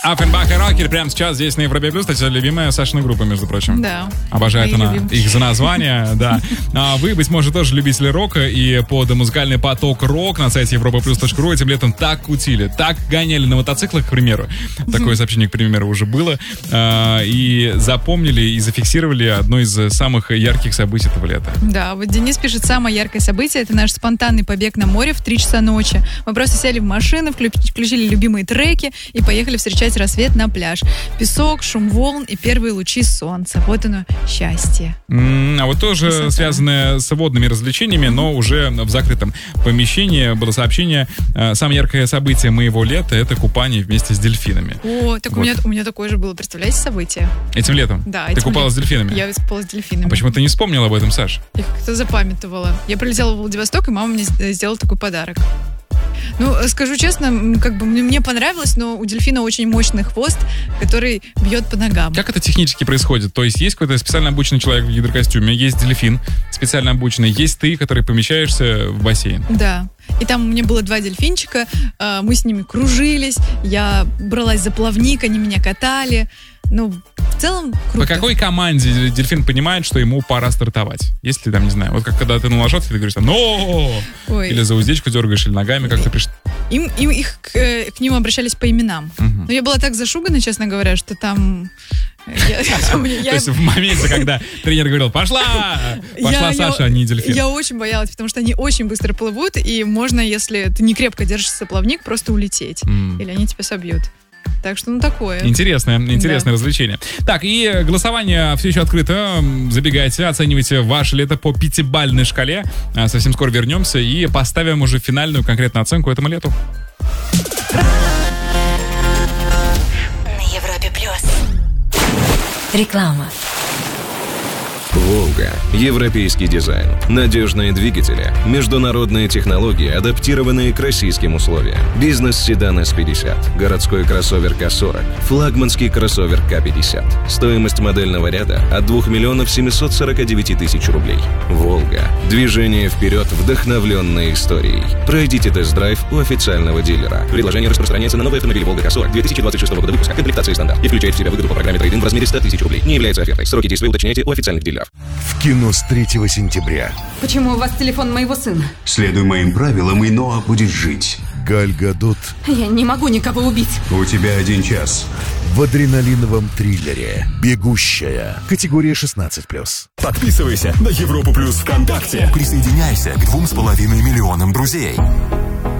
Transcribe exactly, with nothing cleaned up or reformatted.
Афенбах и Рокер прямо сейчас здесь на Европе Плюс. Кстати, любимая Сашина группа, между прочим. Да. Обожает она их за название, да. А вы, быть может, тоже любители рока, и под музыкальный поток рок на сайте европа плюс точка ру этим летом так кутили, так гоняли на мотоциклах, к примеру. Такое сообщение, к примеру, уже было. И запомнили, и зафиксировали одно из самых ярких событий этого лета. Да, вот Денис пишет, самое яркое событие — это наш спонтанный побег на море в три часа ночи. Мы просто сели в машину, включили любимые треки и поехали встречать рассвет на пляж. Песок, шум волн и первые лучи солнца. Вот оно, счастье. Mm, а вот тоже Красота. Связанное с водными развлечениями, но уже в закрытом помещении было сообщение. Самое яркое событие моего лета — это купание вместе с дельфинами. О, так вот. у, меня, у меня такое же было, представляете, событие? Этим летом? Да. Ты этим купалась летом. с дельфинами? Я купалась с дельфинами. А почему ты не вспомнила об этом, Саш? Я как-то запамятовала. Я прилетела в Владивосток, и мама мне сделала такой подарок. Ну, скажу честно, как бы мне понравилось, но у дельфина очень мощный хвост, который бьет по ногам. Как это технически происходит? То есть есть какой-то специально обученный человек в гидрокостюме, есть дельфин специально обученный, есть ты, который помещаешься в бассейн. Да. И там у меня было два дельфинчика, мы с ними кружились, я бралась за плавник, они меня катали. Ну, в целом круто. По какой команде дельфин понимает, что ему пора стартовать? Если там, не знаю, вот как когда ты на лошадке, ты говоришь там «но!» или за уздечку дергаешь, или ногами как-то приш... Им, им их к, к ним обращались по именам. Угу. Но я была так зашугана, честно говоря, что там... То есть в моменте, когда тренер говорил «пошла!» Пошла Саша, а не дельфин. Я очень боялась, потому что они очень быстро плывут, и можно, если ты не крепко держишься за плавник, просто улететь. Или они тебя собьют. Так что, ну, такое. Интересное, интересное да. развлечение. Так, и голосование все еще открыто. Забегайте, оценивайте ваше лето по пятибалльной шкале. Совсем скоро вернемся и поставим уже финальную конкретную оценку этому лету. На Европе Плюс. Реклама. «Волга». Европейский дизайн. Надежные двигатели. Международные технологии, адаптированные к российским условиям. Бизнес-седан эс пятьдесят. Городской кроссовер ка сорок. Флагманский кроссовер ка пятьдесят. Стоимость модельного ряда от двух миллионов семьсот сорок девять тысяч рублей. «Волга». Движение вперед, вдохновленное историей. Пройдите тест-драйв у официального дилера. Предложение распространяется на новые автомобили «Волга» ка сорок две тысячи двадцать шестого года выпуска. Комплектация стандарт. И включает в себя выгоду по программе трейд-ин в размере сто тысяч рублей. Не является офертой. Сроки действия уточняйте у официальных дилеров. В кино с третьего сентября. Почему у вас телефон моего сына? Следуй моим правилам, и Ноа будет жить. Галь Гадот. Я не могу никого убить. У тебя один час. В адреналиновом триллере «Бегущая». Категория шестнадцать плюс. Подписывайся на Европу Плюс ВКонтакте. Присоединяйся к двум с половиной миллионам друзей.